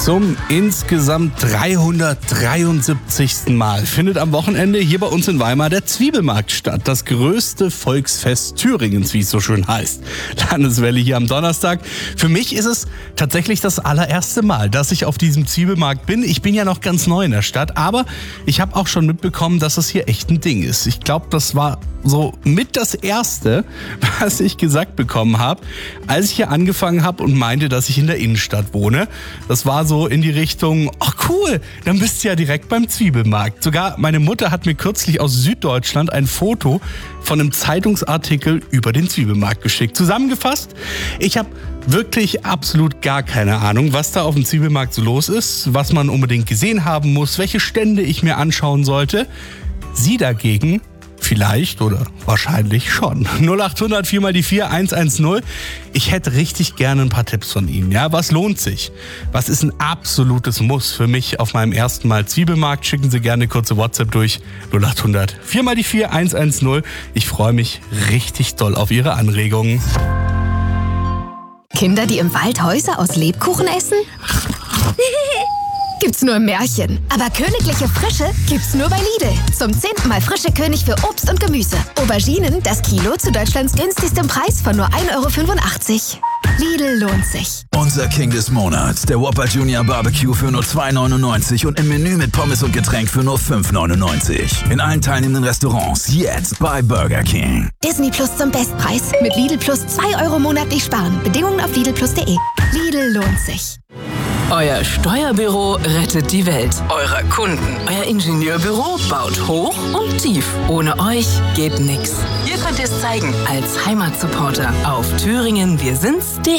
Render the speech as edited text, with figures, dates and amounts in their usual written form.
zum insgesamt 373. Mal findet am Wochenende hier bei uns in Weimar der Zwiebelmarkt statt. Das größte Volksfest Thüringens, wie es so schön heißt. Landeswelle hier am Donnerstag. Für mich ist es tatsächlich das allererste Mal, dass ich auf diesem Zwiebelmarkt bin. Ich bin ja noch ganz neu in der Stadt, aber ich habe auch schon mitbekommen, dass es hier echt ein Ding ist. Ich glaube, das war so mit das Erste, was ich gesagt bekommen habe, als ich hier angefangen habe und meinte, dass ich in der Innenstadt wohne. Das war so in die Richtung, ach cool, dann bist du ja direkt beim Zwiebelmarkt. Sogar meine Mutter hat mir kürzlich aus Süddeutschland ein Foto von einem Zeitungsartikel über den Zwiebelmarkt geschickt. Zusammengefasst, ich habe wirklich absolut gar keine Ahnung, was da auf dem Zwiebelmarkt so los ist, was man unbedingt gesehen haben muss, welche Stände ich mir anschauen sollte. Sie dagegen vielleicht oder wahrscheinlich schon. 0800 4x4 110. Ich hätte richtig gerne ein paar Tipps von Ihnen. Ja, was lohnt sich? Was ist ein absolutes Muss für mich auf meinem ersten Mal Zwiebelmarkt? Schicken Sie gerne eine kurze WhatsApp durch. 0800 4x4 110. Ich freue mich richtig doll auf Ihre Anregungen. Kinder, die im Wald Häuser aus Lebkuchen essen? Gibt's nur im Märchen. Aber königliche Frische gibt's nur bei Lidl. Zum 10. Mal frische König für Obst und Gemüse. Auberginen, das Kilo zu Deutschlands günstigstem Preis von nur 1,85 €. Lidl lohnt sich. Unser King des Monats, der Whopper Junior Barbecue für nur 2,99 € und im Menü mit Pommes und Getränk für nur 5,99 €. In allen teilnehmenden Restaurants jetzt bei Burger King. Disney Plus zum Bestpreis. Mit Lidl Plus 2 € monatlich sparen. Bedingungen auf lidlplus.de. Lidl lohnt sich. Euer Steuerbüro rettet die Welt. Eure Kunden. Euer Ingenieurbüro baut hoch und tief. Ohne euch geht nix. Ihr könnt es zeigen als Heimatsupporter auf thüringenwirsinds.de.